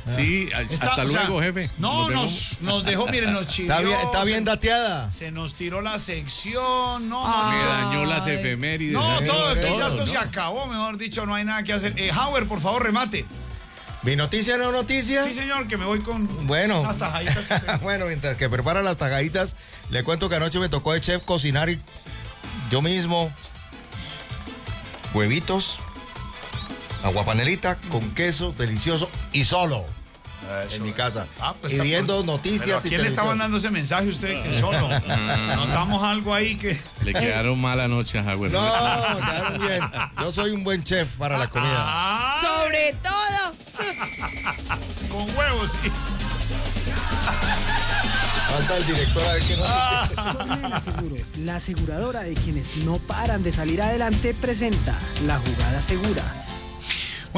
Sí, hasta luego, jefe. No, nos dejó, miren, nos chivió. Está bien dateada. Se nos tiró la sección, Me dañó las efemérides. No, todo, ya esto se acabó, mejor dicho, no hay nada que hacer. Howard, por favor, remate. ¿Mi noticia no noticia? Sí, señor, que me voy con las tajaditas. Bueno, mientras que prepara las tajaditas, le cuento que anoche me tocó de chef cocinar y yo mismo huevitos, aguapanelita con queso, delicioso y solo. Eso, en mi casa. Pues y viendo noticias. ¿A quién le estaba mandando ese mensaje usted que solo? Notamos algo ahí que... Le quedaron mal anoche a Howard. No, quedaron bien. Yo soy un buen chef para la comida. Sobre todo. Con huevos, sí. Falta el director a ver qué nos dice. Seguros, la aseguradora de quienes no paran de salir adelante, presenta La Jugada Segura.